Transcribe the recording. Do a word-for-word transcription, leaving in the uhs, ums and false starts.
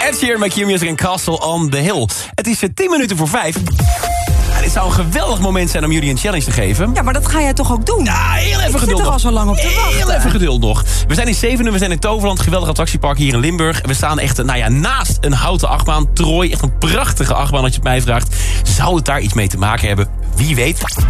Ed Sheeran met Q-Music en Castle on the Hill. Het is tien minuten voor vijf. Ja, dit zou een geweldig moment zijn om jullie een challenge te geven. Ja, maar dat ga jij toch ook doen? Ja, heel even Ik geduld zit er nog. al zo lang op te wachten. Heel even geduld nog. We zijn in Zevenaar, we zijn in Toverland, geweldig attractiepark hier in Limburg. We staan echt nou ja, naast een houten achtbaan. Troy, echt een prachtige achtbaan als je het mij vraagt. Zou het daar iets mee te maken hebben? Wie weet.